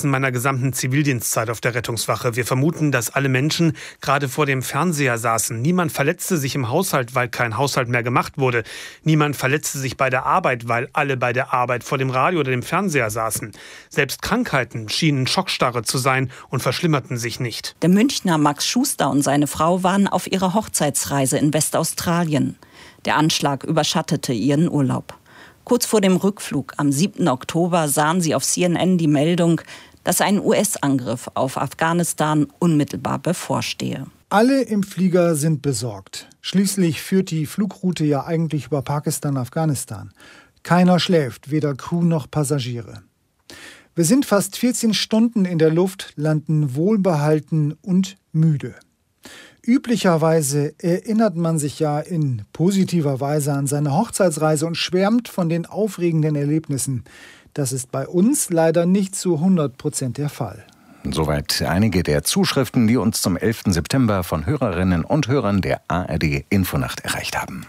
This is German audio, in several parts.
Einsätzen meiner gesamten Zivildienstzeit auf der Rettungswache. Wir vermuten, dass alle Menschen gerade vor dem Fernseher saßen. Niemand verletzte sich im Haushalt, weil kein Haushalt mehr gemacht wurde. Niemand verletzte sich bei der Arbeit, weil alle bei der Arbeit vor dem Radio oder dem Fernseher saßen. Selbst Krankheiten schienen Schockstarre zu sein und verschlimmerten sich nicht. Der Münchner Max Schuster und seine Frau waren auf ihrer Hochzeitsreise in Westaustralien. Der Anschlag überschattete ihren Urlaub. Kurz vor dem Rückflug am 7. Oktober sahen sie auf CNN die Meldung, dass ein US-Angriff auf Afghanistan unmittelbar bevorstehe. Alle im Flieger sind besorgt. Schließlich führt die Flugroute ja eigentlich über Pakistan-Afghanistan. Keiner schläft, weder Crew noch Passagiere. Wir sind fast 14 Stunden in der Luft, landen wohlbehalten und müde. Üblicherweise erinnert man sich ja in positiver Weise an seine Hochzeitsreise und schwärmt von den aufregenden Erlebnissen. Das ist bei uns leider nicht zu 100% der Fall. Soweit einige der Zuschriften, die uns zum 11. September von Hörerinnen und Hörern der ARD Infonacht erreicht haben.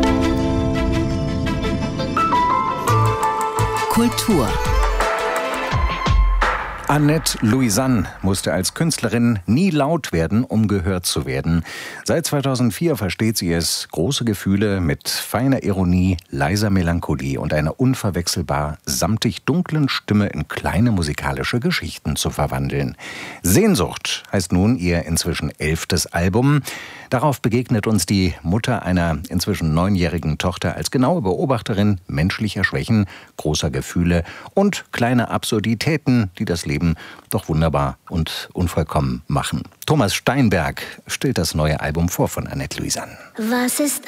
Kultur. Annette Louisanne musste als Künstlerin nie laut werden, um gehört zu werden. Seit 2004 versteht sie es, große Gefühle mit feiner Ironie, leiser Melancholie und einer unverwechselbar samtig dunklen Stimme in kleine musikalische Geschichten zu verwandeln. Sehnsucht heißt nun ihr inzwischen 11. Album. Darauf begegnet uns die Mutter einer inzwischen 9-jährigen Tochter als genaue Beobachterin menschlicher Schwächen, großer Gefühle und kleiner Absurditäten, die das Leben doch wunderbar und unvollkommen machen. Thomas Steinberg stellt das neue Album vor von Annette Louisanne. Was ist